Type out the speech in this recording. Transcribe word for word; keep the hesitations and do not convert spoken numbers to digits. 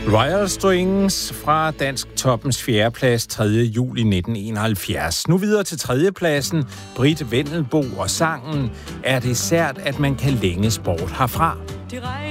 Royal Strings fra Dansk Toppens fjerdeplads tredje juli nitten enoghalvfjerds. Nu videre til tredjepladsen. Britt Vendelbo og sangen Er det sært, at man kan længes bort herfra.